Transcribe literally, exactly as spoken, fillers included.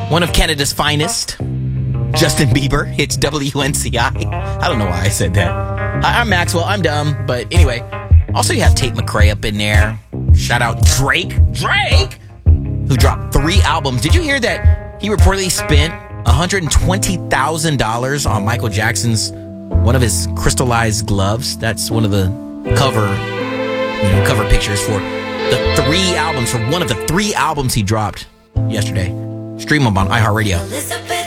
One of Canada's finest, Justin Bieber, hits W N C I. I don't know why I said that. Hi, I'm Maxwell. I'm dumb. But anyway, also you have Tate McRae up in there. Shout out Drake. Drake! Who dropped three albums. Did you hear that he reportedly spent one hundred twenty thousand dollars on Michael Jackson's, one of his crystallized gloves? That's one of the cover, you know, cover pictures for the three albums, for one of the three albums he dropped yesterday. Stream them on iHeartRadio.